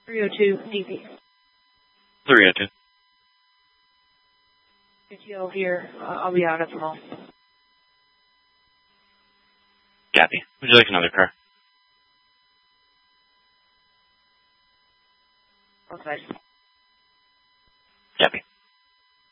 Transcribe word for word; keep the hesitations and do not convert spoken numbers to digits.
three oh two, Navy. three oh two. A T L here. Uh, I'll be out at the mall. Copy. Would you like another car? Okay.